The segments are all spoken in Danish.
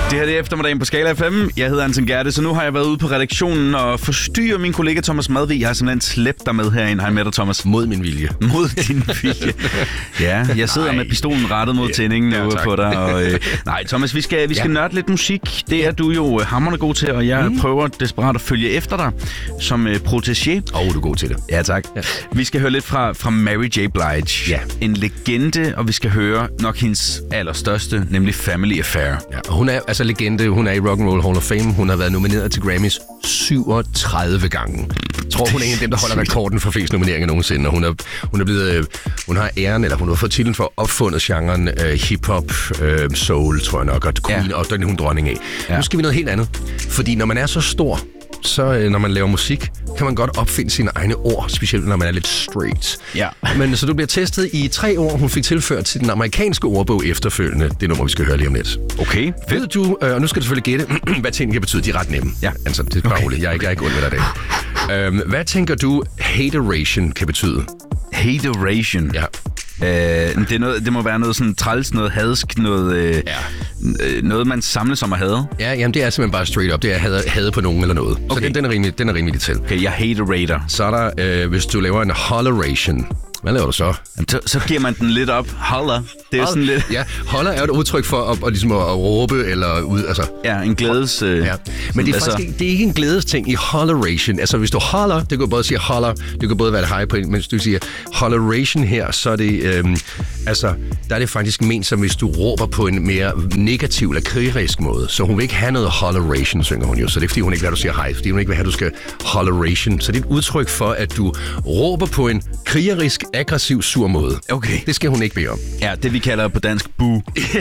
Det her det er eftermiddagen på Skala FM. Jeg hedder Anton Gerte, så nu har jeg været ude på redaktionen og forstyrrer min kollega Thomas Madvig. Jeg har simpelthen slæbt dig med herinde. Hej med dig, Thomas. Mod min vilje. Mod din vilje. Ja, jeg sidder med pistolen rettet mod tændingen nu på dig. Og, nej, Thomas, vi skal nørde lidt musik. Det er du jo hamrende god til, og jeg prøver desperat at følge efter dig som protégé. Du er god til det. Ja, tak. Ja. Vi skal høre lidt fra Mary J. Blige. Ja. En legende, og vi skal høre nok hendes allerstørste, nemlig Family Affair. Ja, og hun er altså legende. Hun er i Rock and Roll Hall of Fame. Hun har været nomineret til Grammys 37 gange. Jeg tror, hun er en af dem, der holder rekorden for flest nomineringer nogensinde. Og hun har æren, eller hun har fået titlen for opfundet genren hip-hop, soul, tror jeg nok, og queen, og den er hun dronning af. Ja. Nu skal vi noget helt andet. Fordi når man er så stor, så når man laver musik, kan man godt opfinde sine egne ord, specielt når man er lidt straight. Ja. Men så du bliver testet i 3 år. Hun fik tilført til den amerikanske ordbog efterfølgende. Det nummer, vi skal høre lige om lidt. Okay. Ved du, og nu skal du selvfølgelig gætte, hvad tingene kan betyde. De er ret nemme. Ja. Altså, det er bare roligt. Jeg er ikke ond med dig i dag. Hvad tænker du, hateration kan betyde? Hateration? Ja. Det må være noget sådan træls, noget hadsk, noget, noget man samles om at hade. Ja, jamen det er simpelthen bare straight up. Det er hade på nogen eller noget. Okay. Så den er rimelig til. Okay, jeg haterater. Så er der, hvis du laver en holleration. Hvad laver du så? Så giver man den lidt op. Holler. Det er sådan lidt... Ja, holler er et udtryk for ligesom at råbe eller ud, altså... Ja, en glædes... ja. Men det er faktisk ikke, det er ikke en glædesting i holleration. Altså, hvis du holler, det kan både sige holler, det kan både være det high point, men hvis du siger holleration her, så er det... der er det faktisk ment som, hvis du råber på en mere negativ eller krigerisk måde. Så hun vil ikke have noget holleration, synger hun jo. Så det er fordi, hun ikke vil have, du siger high. Fordi hun ikke vil have, du skal holleration. Så det er et udtryk for, at du råber på en krigerisk, aggressiv, sur måde. Okay. Det skal hun ikke bede om. Ja, det vi kalder på dansk boo.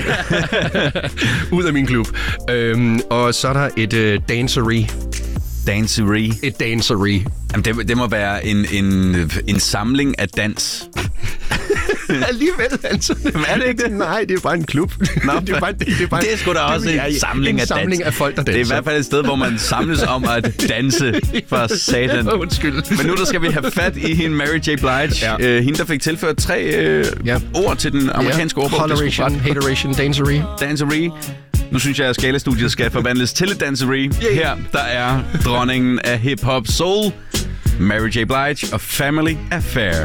Ud af min klub. Og så er der et dancery. Dancery? Et dancery. Jamen, det må være en samling af dans. Alligevel, altså. Er det ikke det? Nej, det er bare en klub. Nå, det er sgu da også en samling af dans. Samling af folk, der danser. Det er i hvert fald et sted, hvor man samles om at danse for satan. Undskyld. Men nu der skal vi have fat i hende Mary J. Blige. Ja. Hende, der fik tilført 3 ord til den amerikanske ordbog. Holleration, hateration, dancery. Dancery. Nu synes jeg, at Skala-studiet skal forvandles til et dancery. Her, der er dronningen af hip-hop soul, Mary J. Blige og Family Affair.